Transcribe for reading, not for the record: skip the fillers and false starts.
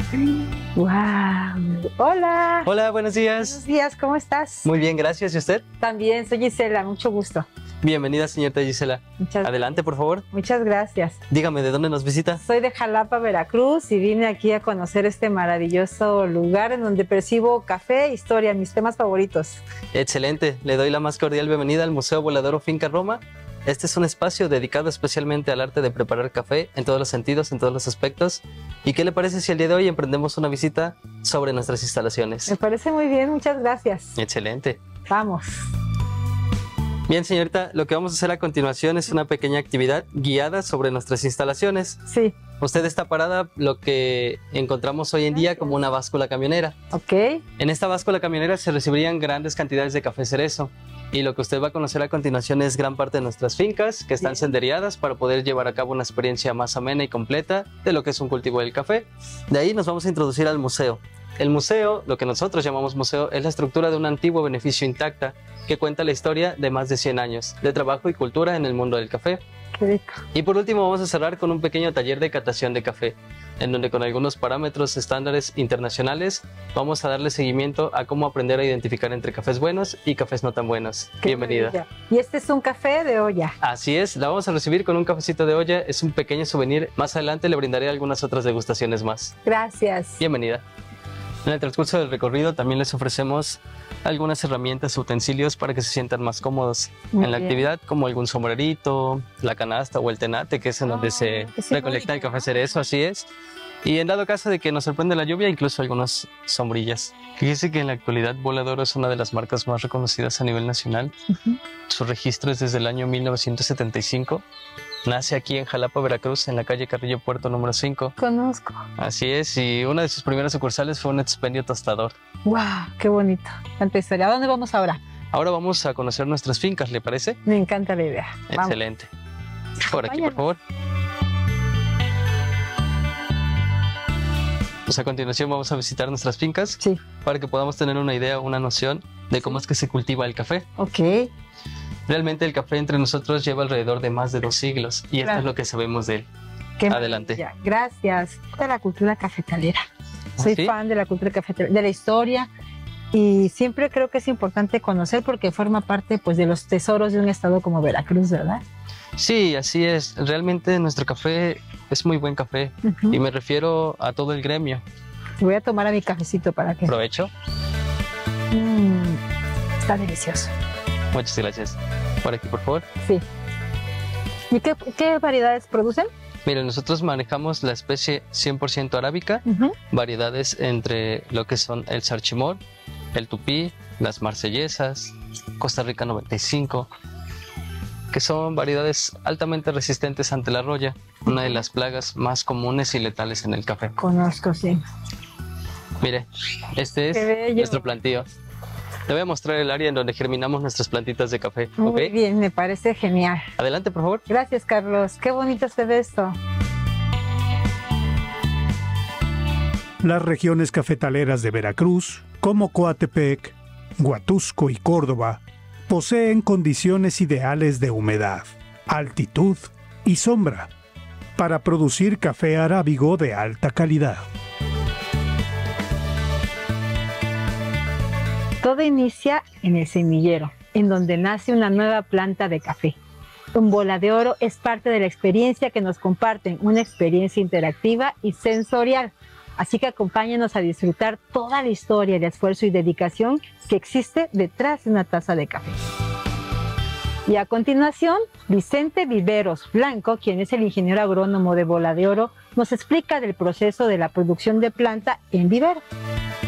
Wow. Hola. Hola, buenos días. Buenos días, ¿cómo estás? Muy bien, gracias. ¿Y usted? También soy Gisela, mucho gusto. Bienvenida, señorita Gisela. Adelante, por favor. Muchas gracias. Dígame, ¿de dónde nos visita? Soy de Jalapa, Veracruz, y vine aquí a conocer este maravilloso lugar en donde percibo café e historia, mis temas favoritos. Excelente. Le doy la más cordial bienvenida al Museo Voladero Finca Roma. Este es un espacio dedicado especialmente al arte de preparar café en todos los sentidos, en todos los aspectos. ¿Y qué le parece si el día de hoy emprendemos una visita sobre nuestras instalaciones? Me parece muy bien, muchas gracias. Excelente. Vamos. Bien, señorita, lo que vamos a hacer a continuación es una pequeña actividad guiada sobre nuestras instalaciones. Sí. Usted está parada lo que encontramos hoy en día como una báscula camionera. Ok. En esta báscula camionera se recibirían grandes cantidades de café cerezo. Y lo que usted va a conocer a continuación es gran parte de nuestras fincas que están sendereadas para poder llevar a cabo una experiencia más amena y completa de lo que es un cultivo del café. De ahí nos vamos a introducir al museo. El museo, lo que nosotros llamamos museo, es la estructura de un antiguo beneficio intacta que cuenta la historia de más de 100 años de trabajo y cultura en el mundo del café. Qué rico. Y por último vamos a cerrar con un pequeño taller de catación de café, en donde con algunos parámetros estándares internacionales vamos a darle seguimiento a cómo aprender a identificar entre cafés buenos y cafés no tan buenos. Bienvenida. Maravilla. Y este es un café de olla. Así es, la vamos a recibir con un cafecito de olla, es un pequeño souvenir. Más adelante le brindaré algunas otras degustaciones más. Gracias. Bienvenida. En el transcurso del recorrido también les ofrecemos algunas herramientas, utensilios para que se sientan más cómodos en la actividad, como algún sombrerito, la canasta o el tenate, que es en donde se recolecta el café cerezo, así es. Y en dado caso de que nos sorprende la lluvia, incluso algunas sombrillas. Fíjese que en la actualidad Voladero es una de las marcas más reconocidas a nivel nacional. Su registro es desde el año 1975. Nace aquí en Jalapa, Veracruz, en la calle Carrillo Puerto número 5. Conozco. Así es, y una de sus primeras sucursales fue un expendio tostador. ¡Wow! ¡Qué bonito! Tanta historia. ¿A dónde vamos ahora? Ahora vamos a conocer nuestras fincas, ¿le parece? Me encanta la idea. Excelente. Por aquí, por favor. Pues a continuación vamos a visitar nuestras fincas. Sí. Para que podamos tener una idea, una noción de cómo es que se cultiva el café. Ok. Realmente el café entre nosotros lleva alrededor de más de 2 siglos y esto es lo que sabemos de él. Adelante. Maravilla. Gracias. De la cultura cafetalera. Soy ¿Sí? fan de la cultura cafetalera, de la historia, y siempre creo que es importante conocer porque forma parte, pues, de los tesoros de un estado como Veracruz, ¿verdad? Sí, así es. Realmente nuestro café es muy buen café y me refiero a todo el gremio. Voy a tomar a mi cafecito para que... Provecho. Está delicioso. Muchas gracias. Por aquí, por favor. Sí. ¿Y qué variedades producen? Miren, nosotros manejamos la especie 100% arábica, variedades entre lo que son el Sarchimor, el Tupí, las Marsellesas, Costa Rica 95, que son variedades altamente resistentes ante la roya, una de las plagas más comunes y letales en el café. Conozco, sí. Mire, este es nuestro plantío. Le voy a mostrar el área en donde germinamos nuestras plantitas de café. Muy bien, me parece genial. Adelante, por favor. Gracias, Carlos. Qué bonito se ve esto. Las regiones cafetaleras de Veracruz, como Coatepec, Huatusco y Córdoba, poseen condiciones ideales de humedad, altitud y sombra para producir café arábigo de alta calidad. Todo inicia en el semillero, en donde nace una nueva planta de café. Un bola de oro es parte de la experiencia que nos comparten, una experiencia interactiva y sensorial. Así que acompáñenos a disfrutar toda la historia de esfuerzo y dedicación que existe detrás de una taza de café. Y a continuación, Vicente Viveros Blanco, quien es el ingeniero agrónomo de Bola de Oro, nos explica del proceso de la producción de planta en vivero.